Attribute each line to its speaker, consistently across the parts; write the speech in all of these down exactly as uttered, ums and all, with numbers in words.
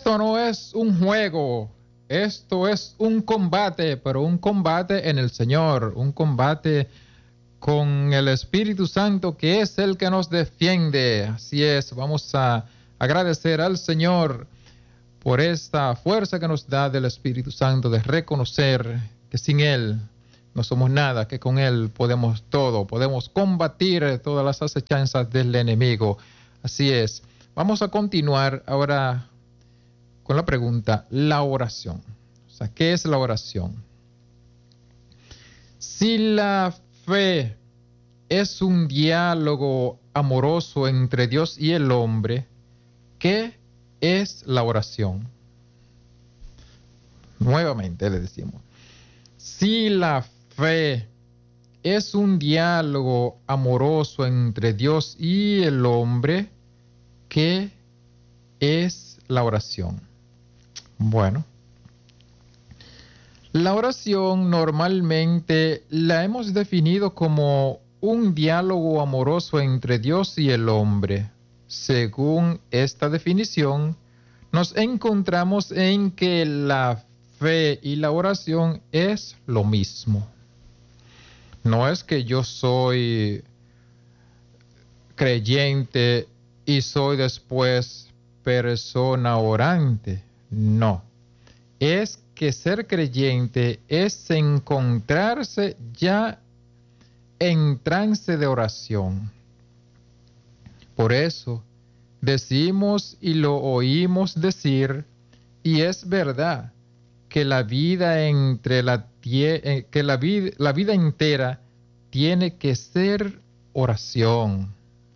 Speaker 1: Esto no es un juego, esto es un combate, pero un combate en el Señor, un combate con el Espíritu Santo, que es el que nos defiende. Así es, vamos a agradecer al Señor por esta fuerza que nos da del Espíritu Santo, de reconocer que sin Él no somos nada, que con Él podemos todo, podemos combatir todas las acechanzas del enemigo. Así es. Vamos a continuar ahora con la pregunta, la oración. O sea, ¿qué es la oración? Si la fe es un diálogo amoroso entre Dios y el hombre, ¿qué es la oración? Nuevamente le decimos, si la fe es un diálogo amoroso entre Dios y el hombre, ¿qué es la oración? Bueno, la oración normalmente la hemos definido como un diálogo amoroso entre Dios y el hombre. Según esta definición, nos encontramos en que la fe y la oración es lo mismo. No es que yo soy creyente y soy después persona orante. No. Es que ser creyente es encontrarse ya en trance de oración. Por eso decimos y lo oímos decir, y es verdad, que la vida entre la tie- que la vida, la vida entera tiene que ser oración.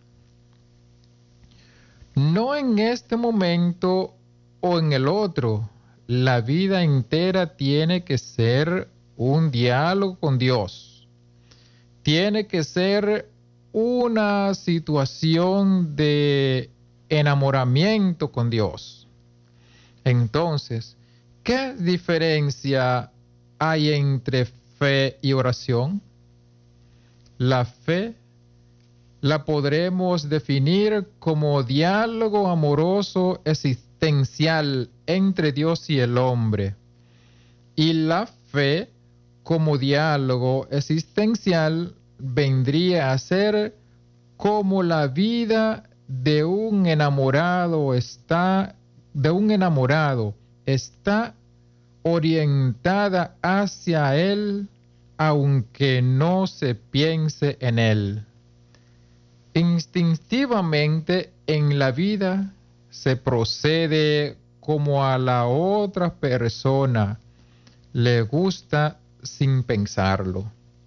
Speaker 1: No en este momento o en el otro. La vida entera tiene que ser un diálogo con Dios. Tiene que ser una situación de enamoramiento con Dios. Entonces, ¿qué diferencia hay entre fe y oración? La fe la podremos definir como diálogo amoroso existencial entre Dios y el hombre. Y la fe como diálogo existencial vendría a ser como la vida de un enamorado está, de un enamorado está orientada hacia él, aunque no se piense en él. Instintivamente en la vida se procede como a la otra persona le gusta sin pensarlo.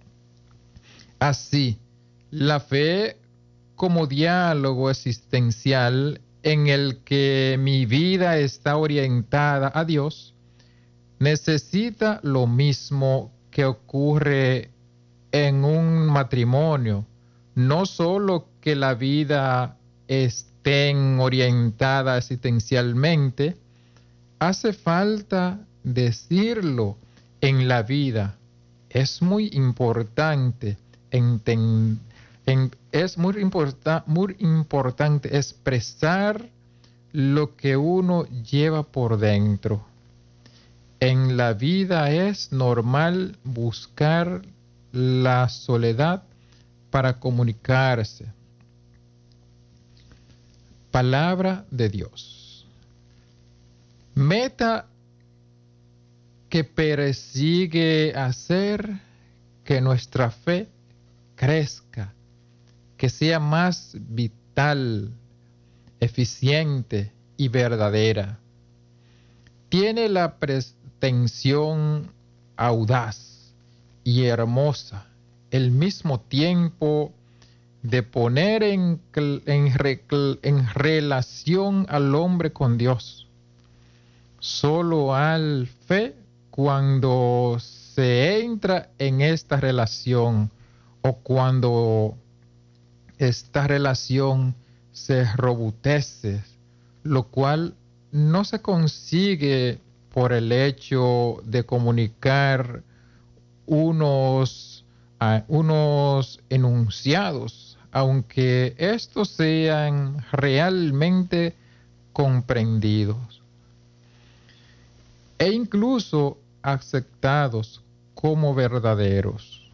Speaker 1: Así, la fe como diálogo existencial en el que mi vida está orientada a Dios, necesita lo mismo que ocurre en un matrimonio. No solo que la vida esté orientada existencialmente, hace falta decirlo en la vida. Es muy importante enten, en, es muy, importa, muy importante expresar lo que uno lleva por dentro. En la vida es normal buscar la soledad para comunicarse. Palabra de Dios. Meta que persigue hacer que nuestra fe crezca, que sea más vital, eficiente y verdadera. Tiene la pretensión audaz y hermosa, al mismo tiempo de poner en, en, en relación al hombre con Dios. Solo al fe, cuando se entra en esta relación o cuando esta relación se robustece, lo cual no se consigue por el hecho de comunicar unos, uh, unos enunciados, aunque estos sean realmente comprendidos. e incluso aceptados como verdaderos.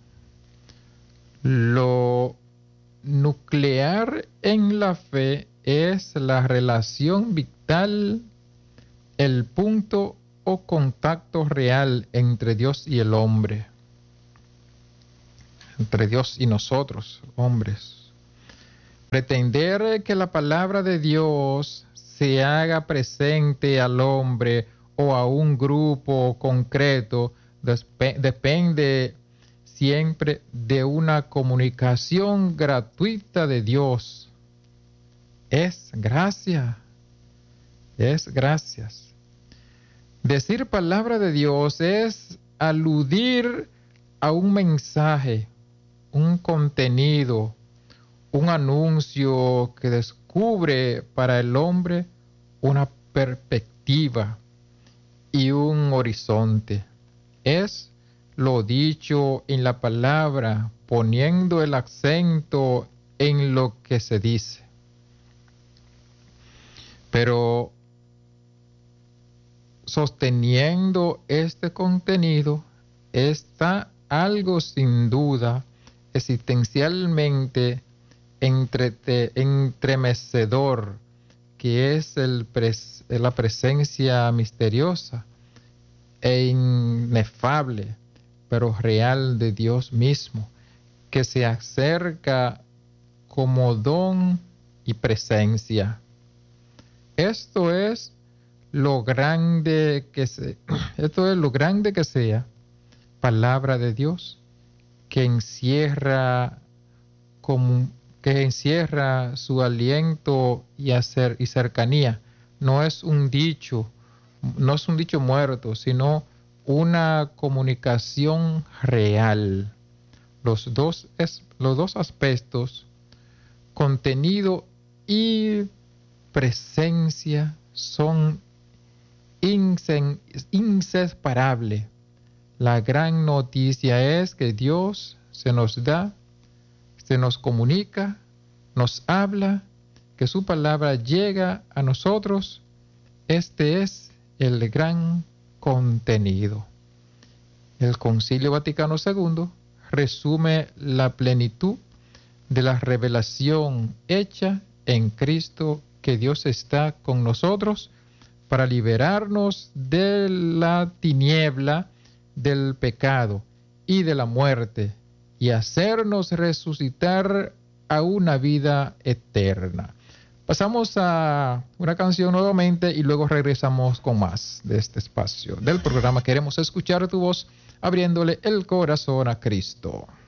Speaker 1: Lo nuclear en la fe es la relación vital, el punto o contacto real entre Dios y el hombre, entre Dios y nosotros, hombres. Pretender que la palabra de Dios se haga presente al hombre o a un grupo concreto despe- depende siempre de una comunicación gratuita de Dios. Es gracia, es gracias. Decir palabra de Dios es aludir a un mensaje, un contenido, un anuncio que descubre para el hombre una perspectiva y un horizonte. Es lo dicho en la palabra, poniendo el acento en lo que se dice. Pero sosteniendo este contenido está algo sin duda existencialmente entrete, entremecedor, que es el pres, la presencia misteriosa e inefable, pero real de Dios mismo, que se acerca como don y presencia. Esto es lo grande que se, esto es lo grande que sea palabra de Dios, que encierra como que encierra su aliento y hacer y cercanía. No es un dicho, no es un dicho muerto, sino una comunicación real. Los dos es, los dos aspectos, contenido y presencia, son insen, inseparables. La gran noticia es que Dios se nos da, se nos comunica, nos habla, que su palabra llega a nosotros. Este es el gran contenido. El Concilio Vaticano segundo resume la plenitud de la revelación hecha en Cristo, que Dios está con nosotros para liberarnos de la tiniebla, del pecado y de la muerte, y hacernos resucitar a una vida eterna. Pasamos a una canción nuevamente y luego regresamos con más de este espacio del programa. Queremos escuchar tu voz, abriéndole el corazón a Cristo.